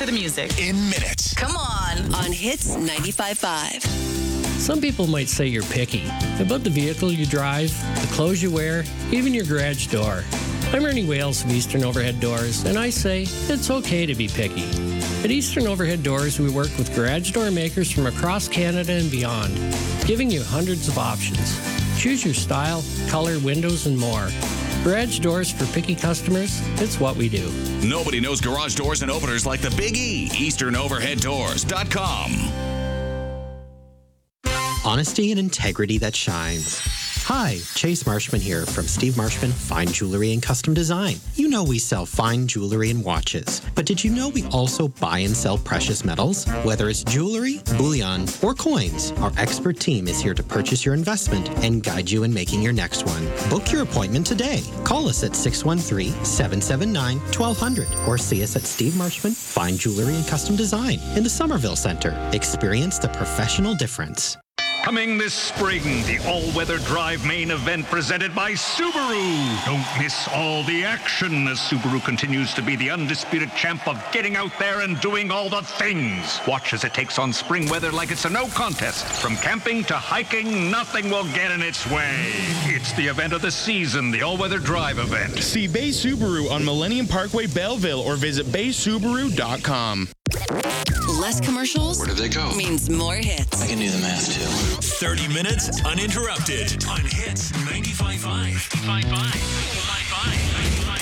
to the music. In minutes. Come on Hits 95.5. Some people might say you're picky about the vehicle you drive, the clothes you wear, even your garage door. I'm Ernie Wales of Eastern Overhead Doors, and I say it's okay to be picky. At Eastern Overhead Doors, we work with garage door makers from across Canada and beyond, giving you hundreds of options. Choose your style, color, windows, and more. Garage doors for picky customers, it's what we do. Nobody knows garage doors and openers like the Big E. EasternOverheadDoors.com. Honesty and integrity that shines. Hi, Chase Marshman here from Steve Marshman Fine Jewelry and Custom Design. You know we sell fine jewelry and watches, but did you know we also buy and sell precious metals? Whether it's jewelry, bullion, or coins, our expert team is here to purchase your investment and guide you in making your next one. Book your appointment today. Call us at 613-779-1200 or see us at Steve Marshman Fine Jewelry and Custom Design in the Somerville Center. Experience the professional difference. Coming this spring, the all-weather drive main event presented by Subaru. Don't miss all the action as Subaru continues to be the undisputed champ of getting out there and doing all the things. Watch as it takes on spring weather like it's a no contest. From camping to hiking, nothing will get in its way. It's the event of the season, the all-weather drive event. See Bay Subaru on Millennium Parkway, Belleville, or visit baysubaru.com. Less commercials. Where did they go? Means more hits. I can do the math, too. 30 minutes uninterrupted on Hits 95.5. 95.5.